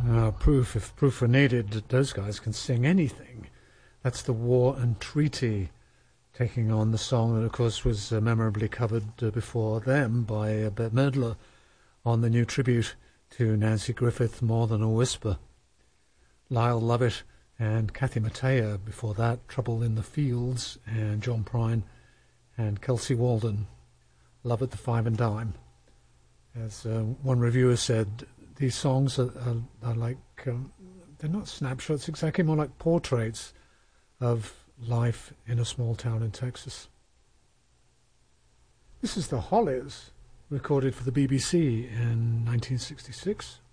Proof, if proof were needed, that those guys can sing anything. That's the War and Treaty, taking on the song that, of course, was memorably covered before them by Bette Midler on the new tribute to Nancy Griffith, More Than a Whisper. Lyle Lovett and Kathy Mattea before that, Trouble in the Fields, and John Prine and Kelsey Walden, Love at the Five and Dime. As one reviewer said, these songs are like, they're not snapshots exactly, more like portraits of life in a small town in Texas. This is the Hollies, recorded for the BBC in 1966.